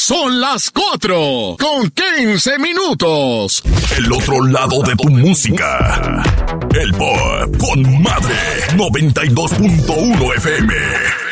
Son las 4:15. El otro lado de tu música. El Pop con Madre 92.1 FM.